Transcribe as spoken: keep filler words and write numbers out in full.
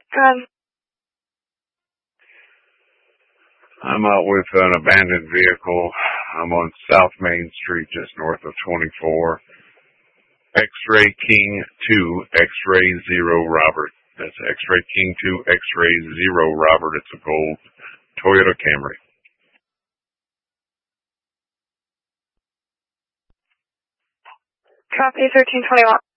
Um, I'm out with an abandoned vehicle. I'm on South Main Street, just north of twenty-four. X-Ray King two, X-Ray zero Robert. That's X-Ray King two, X-Ray zero Robert. It's a gold Toyota Camry. copy thirteen twenty-one.